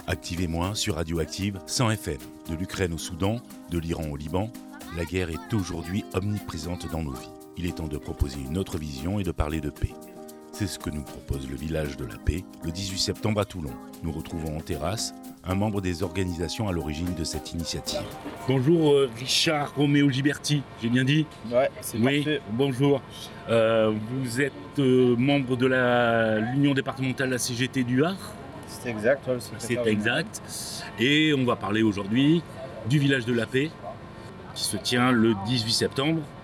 Activez-moi sur Radioactive 100 FM. De l'Ukraine au Soudan, de l'Iran au Liban, la guerre est aujourd'hui omniprésente dans nos vies. Il est temps de proposer une autre vision et de parler de paix. C'est ce que nous propose le Village de la Paix le 18 septembre à Toulon. Nous retrouvons en terrasse un membre des organisations à l'origine de cette initiative. Bonjour Richard Roméo Giberti, j'ai bien dit ? Ouais, c'est parfait. Bonjour. Vous êtes membre de l'Union départementale de la CGT du Var ? C'est exact, ouais, C'est exact. Et on va parler aujourd'hui du Village de la Paix qui se tient le 18 septembre